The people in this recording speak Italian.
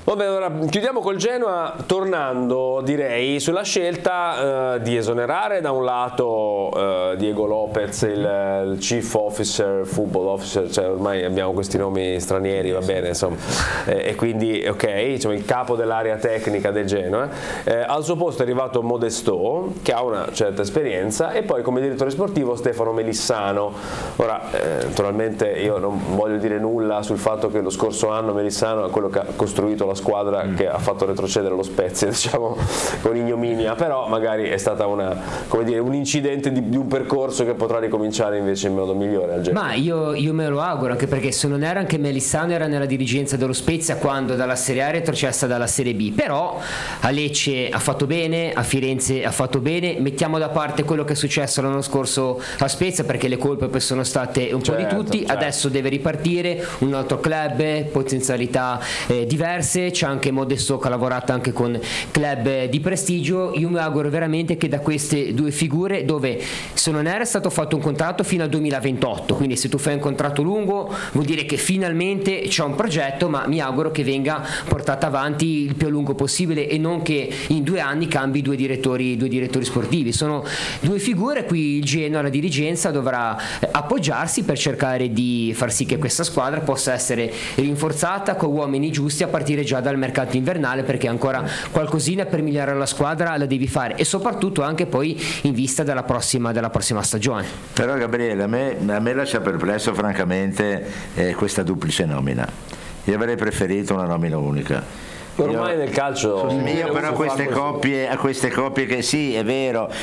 Vabbè, ora chiudiamo col Genoa tornando, direi, sulla scelta di esonerare da un lato Diego Lopez, il Chief Officer, Football Officer, cioè ormai abbiamo questi nomi stranieri, va bene, insomma, e quindi ok, diciamo, il capo dell'area tecnica del Genoa. Al suo posto è arrivato Modesto, che ha una certa esperienza, e poi come direttore sportivo Stefano Melissano. Ora, naturalmente io non voglio dire nulla sul fatto che lo scorso anno Melissano è quello che ha costruito la squadra che ha fatto retrocedere lo Spezia, diciamo, con ignominia, però magari è stata un incidente di un percorso che potrà ricominciare invece in modo migliore al Genoa. Ma io me lo auguro, anche perché se non era anche Melissano era nella dirigenza dello Spezia quando dalla Serie A è retrocessa dalla Serie B, però a Lecce ha fatto bene, a Firenze ha fatto bene, mettiamo da parte quello che è successo l'anno scorso a Spezia perché le colpe poi sono state un po' di tutti, certo. Adesso deve ripartire, un altro club, potenzialità diverse, c'è anche Modesto che ha lavorato anche con club di prestigio. Io mi auguro veramente che da queste due figure, dove se non era stato fatto un contratto fino al 2028, quindi se tu fai un contratto lungo vuol dire che finalmente c'è un progetto, ma mi auguro che venga portato avanti il più a lungo possibile e non che in 2 anni cambi due direttori sportivi. Sono due figure, qui il Genoa, la dirigenza dovrà appoggiarsi per cercare di far sì che questa squadra possa essere rinforzata con uomini giusti a partire già dal mercato invernale, perché ancora qualcosina per migliorare la squadra la devi fare, e soprattutto anche poi in vista della prossima stagione. Però Gabriele, a me lascia perplesso francamente questa duplice nomina. Io avrei preferito una nomina unica. Ormai nel calcio io però a queste coppie che sì, è vero,